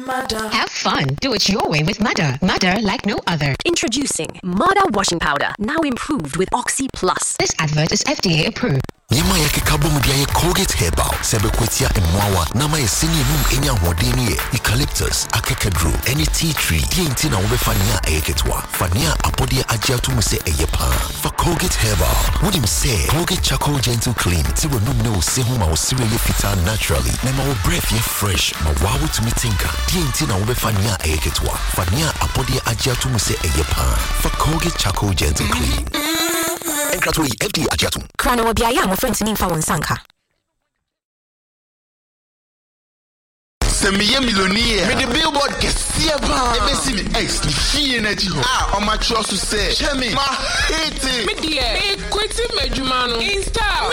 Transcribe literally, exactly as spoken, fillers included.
Mother. Have fun. Do it your way with Mother. Mother like no other. Introducing Mother Washing Powder, now improved with Oxy Plus. This advert is F D A approved. Yema yake kabum dia Colgate Herbal sebe kwetia emwawa na ma yesini num enya hodeni ye eucalyptus akekedru any tea tree die nti na wo fania ayeketwa fania apode agiatu mu se eyepa for Colgate Herbal would him say Colgate Charcoal Gentle Clean ti wo num ne wo se ho ma wo sire ye fita naturally na ma wo breath ye fresh ma wawo to metinka die nti na wo fania ayeketwa fania apode agiatu mu se eyepa for Colgate Charcoal Gentle Clean. Enkratoi F D A agiatu Krano obiaya mo friends ni mfa wonsanka. Semiye millionaire. Me the billboard kesiye ba. Ebe si ni ex ni fiye na ji ho. Ah, on my trust to say. Chemi, ma hate it. Me die. E kweti mejuma no. Insta.